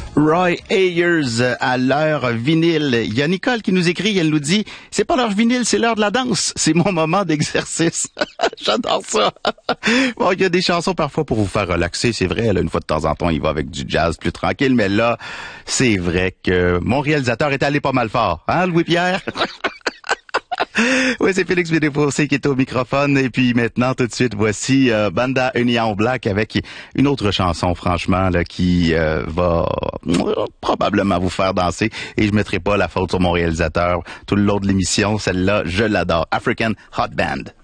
Roy Ayers à l'heure vinyle. Il y a Nicole qui nous écrit, elle nous dit, c'est pas l'heure vinyle, c'est l'heure de la danse. C'est mon moment d'exercice. J'adore ça. Bon, il y a des chansons parfois pour vous faire relaxer, c'est vrai. Là, une fois de temps en temps, il va avec du jazz plus tranquille. Mais là, c'est vrai que mon réalisateur est allé pas mal fort. Hein, Louis-Pierre? Oui, c'est Félix Védéfossé qui est au microphone. Et puis maintenant, tout de suite, voici Banda Union Black avec une autre chanson, franchement, là, qui va probablement vous faire danser. Et je mettrai pas la faute sur mon réalisateur tout le long de l'émission. Celle-là, je l'adore. African Hot Band.